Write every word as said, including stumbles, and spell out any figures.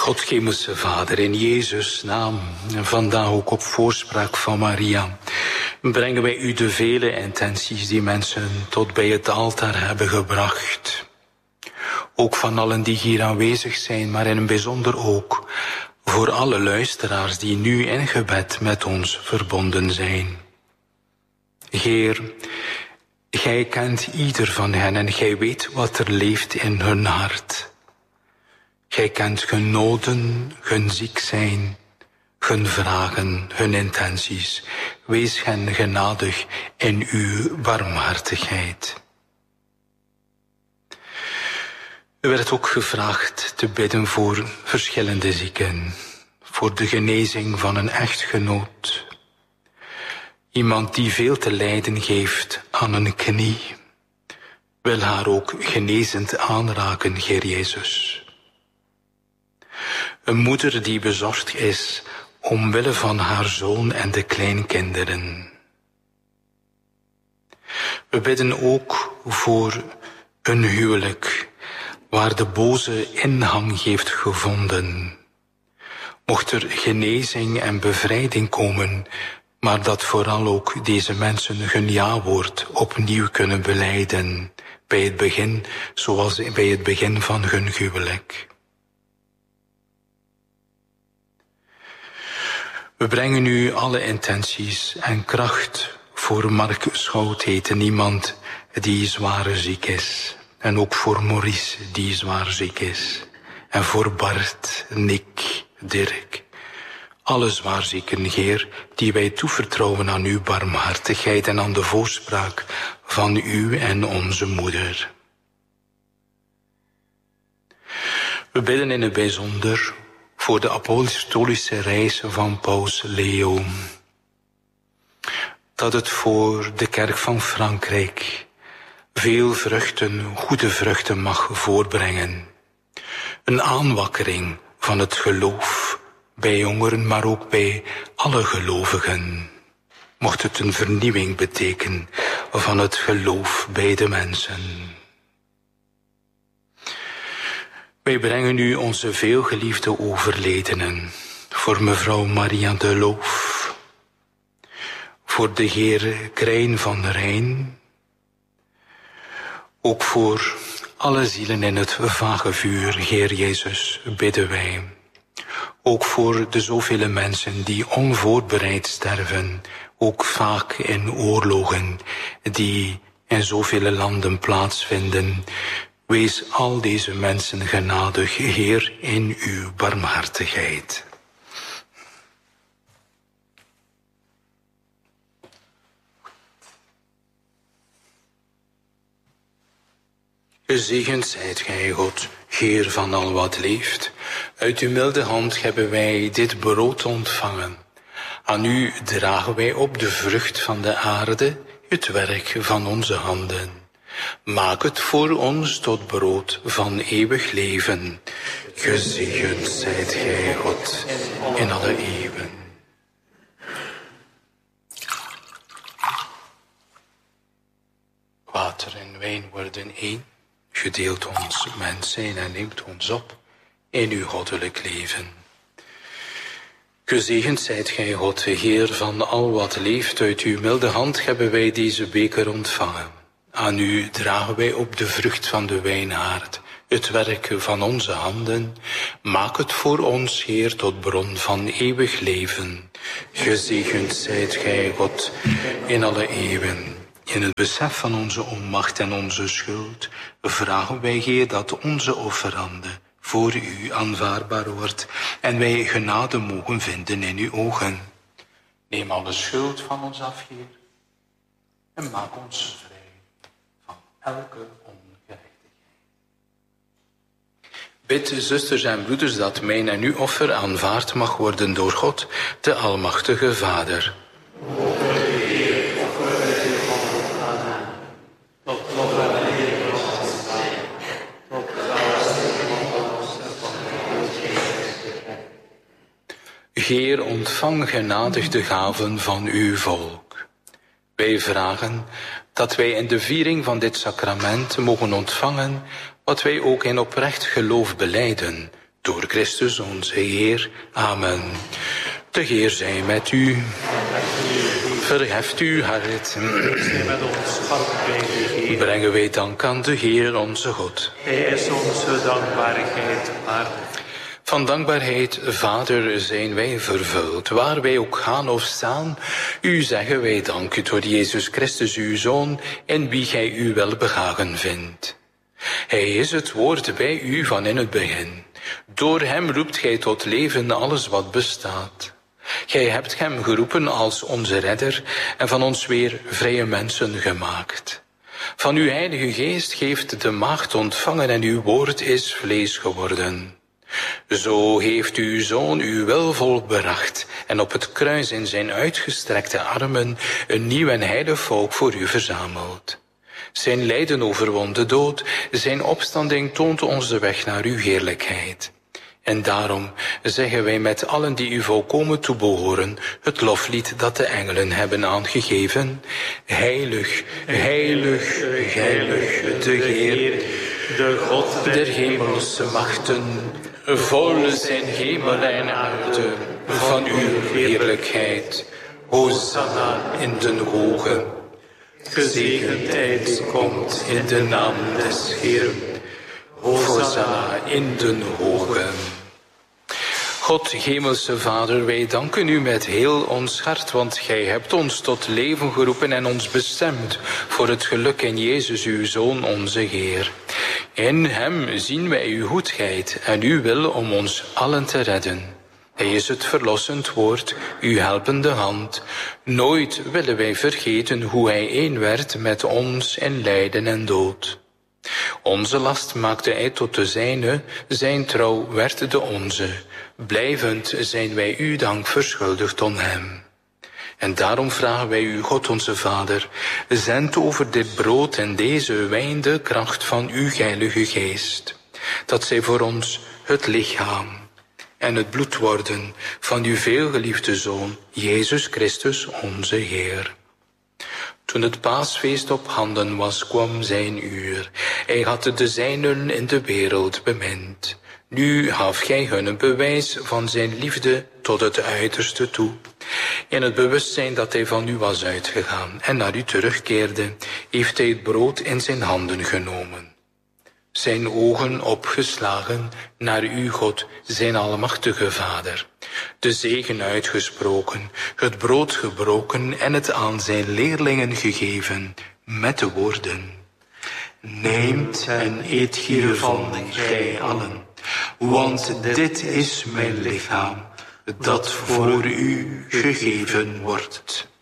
God, Hemelse Vader, in Jezus' naam, en vandaag ook op voorspraak van Maria, brengen wij u de vele intenties die mensen tot bij het altaar hebben gebracht. Ook van allen die hier aanwezig zijn, maar in het bijzonder ook voor alle luisteraars die nu in gebed met ons verbonden zijn. Heer, gij kent ieder van hen en gij weet wat er leeft in hun hart. Gij kent hun noden, hun ziek zijn, hun vragen, hun intenties. Wees hen genadig in uw barmhartigheid. Er werd ook gevraagd te bidden voor verschillende zieken, voor de genezing van een echtgenoot. Iemand die veel te lijden geeft aan een knie, wil haar ook genezend aanraken, Heer Jezus. Een moeder die bezorgd is omwille van haar zoon en de kleinkinderen. We bidden ook voor een huwelijk waar de boze ingang heeft gevonden. Mocht er genezing en bevrijding komen, maar dat vooral ook deze mensen hun ja-woord opnieuw kunnen belijden bij het begin, zoals bij het begin van hun huwelijk. We brengen u alle intenties en kracht voor Mark Schoutheten, iemand die zwaar ziek is. En ook voor Maurice, die zwaar ziek is. En voor Bart, Nick, Dirk. Alle zwaarzieken, Heer, die wij toevertrouwen aan uw barmhartigheid en aan de voorspraak van u en onze moeder. We bidden in het bijzonder voor de apostolische reis van Paus Leo. Dat het voor de kerk van Frankrijk veel vruchten, goede vruchten mag voorbrengen. Een aanwakkering van het geloof bij jongeren, maar ook bij alle gelovigen. Mocht het een vernieuwing betekenen van het geloof bij de mensen. Wij brengen u onze veelgeliefde overledenen. Voor mevrouw Maria de Loof. Voor de heer Krijn van Rijn. Ook voor alle zielen in het vage vuur, Heer Jezus, bidden wij. Ook voor de zoveel mensen die onvoorbereid sterven, ook vaak in oorlogen die in zoveel landen plaatsvinden. Wees al deze mensen genadig, Heer, in uw barmhartigheid. Gezegend zijt gij, God, Heer van al wat leeft. Uit uw milde hand hebben wij dit brood ontvangen. Aan u dragen wij op de vrucht van de aarde, het werk van onze handen. Maak het voor ons tot brood van eeuwig leven. Gezegend zijt gij, God, in alle eeuwen. Water en wijn worden één. Gedeelt ons mens zijn en neemt ons op in uw goddelijk leven. Gezegend zijt gij, God, Heer van al wat leeft. Uit uw milde hand hebben wij deze beker ontvangen. Aan u dragen wij op de vrucht van de wijnhaard, het werk van onze handen. Maak het voor ons, Heer, tot bron van eeuwig leven. Gezegend zijt gij, God, in alle eeuwen. In het besef van onze onmacht en onze schuld vragen wij, Heer, dat onze offerande voor u aanvaardbaar wordt en wij genade mogen vinden in uw ogen. Neem alle schuld van ons af, Heer, en maak ons vrij van elke ongerechtigheid. Bid, zusters en broeders, dat mijn en uw offer aanvaard mag worden door God, de Almachtige Vader. Heer, ontvang genadig de gaven van uw volk. Wij vragen dat wij in de viering van dit sacrament mogen ontvangen wat wij ook in oprecht geloof belijden, Door Christus onze Heer. Amen. De Heer zij met u. Verheft uw hart. Met ons hart bij de Heer. Brengen wij dank aan de Heer onze God. Hij is onze dankbaarheid waardig. Van dankbaarheid, Vader, zijn wij vervuld. Waar wij ook gaan of staan, u zeggen wij dank u door Jezus Christus, uw Zoon, in wie gij uw welbehagen vindt. Hij is het woord bij u van in het begin. Door hem roept gij tot leven alles wat bestaat. Gij hebt hem geroepen als onze redder en van ons weer vrije mensen gemaakt. Van uw heilige geest geeft de maagd ontvangen en uw woord is vlees geworden. Zo heeft uw Zoon uw wil volbracht en op het kruis in zijn uitgestrekte armen een nieuw en heilig volk voor u verzameld. Zijn lijden overwon de dood, zijn opstanding toont ons de weg naar uw heerlijkheid. En daarom zeggen wij met allen die u volkomen toebehoren het loflied dat de engelen hebben aangegeven. Heilig, heilig, heilig, de Heer, de God der hemelse machten, vol zijn hemel en aarde van uw heerlijkheid. Hosanna in den hoge. Gezegendheid komt in de naam des Heeren. Hosanna in den hoge. God, hemelse Vader, wij danken u met heel ons hart, want gij hebt ons tot leven geroepen en ons bestemd voor het geluk in Jezus, uw Zoon, onze Heer. In hem zien wij uw goedheid en uw wil om ons allen te redden. Hij is het verlossend woord, uw helpende hand. Nooit willen wij vergeten hoe hij één werd met ons in lijden en dood. Onze last maakte hij tot de zijne, zijn trouw werd de onze. Blijvend zijn wij u dank verschuldigd om hem. En daarom vragen wij u, God onze Vader, zend over dit brood en deze wijn de kracht van uw heilige geest, dat zij voor ons het lichaam en het bloed worden van uw veelgeliefde Zoon, Jezus Christus onze Heer. Toen het paasfeest op handen was, kwam zijn uur. Hij had de zijnen in de wereld bemind. Nu gaf gij hun een bewijs van zijn liefde tot het uiterste toe. In het bewustzijn dat hij van u was uitgegaan en naar u terugkeerde, heeft hij het brood in zijn handen genomen. Zijn ogen opgeslagen naar u, God, zijn almachtige Vader. De zegen uitgesproken, het brood gebroken en het aan zijn leerlingen gegeven met de woorden: neemt en eet hiervan, gij allen, want dit is mijn lichaam, dat voor u gegeven wordt.